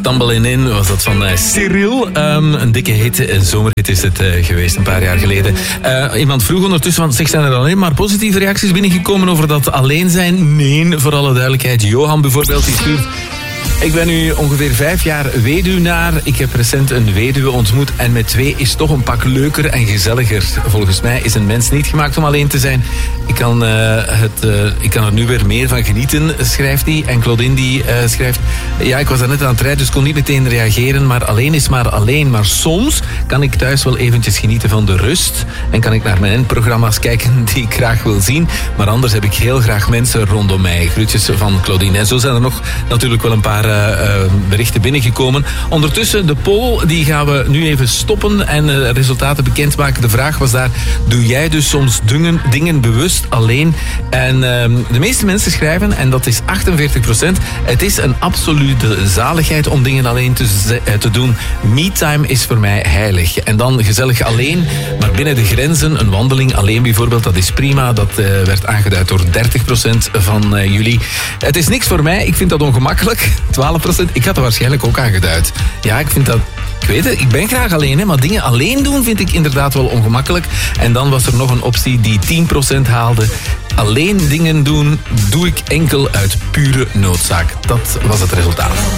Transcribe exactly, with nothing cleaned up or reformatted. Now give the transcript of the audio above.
Tumbling In was dat van uh, Cyril. Um, een dikke hit, een zomerhit is het uh, geweest, een paar jaar geleden. Uh, iemand vroeg ondertussen van, zeg, zijn er alleen maar positieve reacties binnengekomen over dat alleen zijn? Nee, voor alle duidelijkheid. Johan bijvoorbeeld, die stuurt... Ik ben nu ongeveer vijf jaar weduwnaar. Ik heb recent een weduwe ontmoet en met twee is toch een pak leuker en gezelliger. Volgens mij is een mens niet gemaakt om alleen te zijn. Ik kan, uh, het, uh, ik kan er nu weer meer van genieten, schrijft hij. En Claudine die uh, schrijft... Ja, ik was daar net aan het rijden, dus kon niet meteen reageren. Maar alleen is maar alleen. Maar soms kan ik thuis wel eventjes genieten van de rust. En kan ik naar mijn programma's kijken die ik graag wil zien. Maar anders heb ik heel graag mensen rondom mij. Groetjes van Claudine. En zo zijn er nog natuurlijk wel een paar... Uh, uh, berichten binnengekomen. Ondertussen, de poll, die gaan we nu even stoppen en uh, resultaten bekendmaken. De vraag was daar, doe jij dus soms dingen, dingen bewust alleen? En uh, de meeste mensen schrijven, en dat is achtenveertig procent, het is een absolute zaligheid om dingen alleen te, te doen. Me-time is voor mij heilig. En dan gezellig alleen, maar binnen de grenzen, een wandeling alleen bijvoorbeeld, dat is prima. Dat uh, werd aangeduid door dertig procent van uh, jullie. Het is niks voor mij, ik vind dat ongemakkelijk. twaalf procent. Ik had er waarschijnlijk ook aangeduid. Ja, ik vind dat... Ik weet het, ik ben graag alleen, hè, maar dingen alleen doen vind ik inderdaad wel ongemakkelijk. En dan was er nog een optie die tien procent haalde. Alleen dingen doen doe ik enkel uit pure noodzaak. Dat was het resultaat.